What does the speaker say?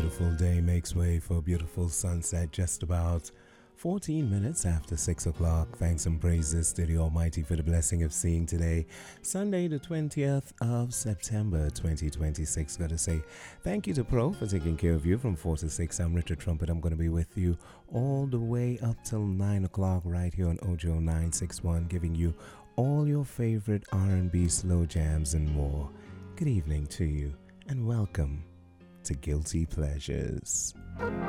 beautiful day makes way for a beautiful sunset just about 14 minutes after 6 o'clock. Thanks and praises to the Almighty for the blessing of seeing today, Sunday, the 20th of September 2026. Got to say thank you to Pro for taking care of you from 4 to 6. I'm Richard Trumpet. I'm going to be with you all the way up till 9 o'clock right here on Ojo 961, giving you all your favorite R&B slow jams and more. Good evening to you and welcome to Guilty Pleasures.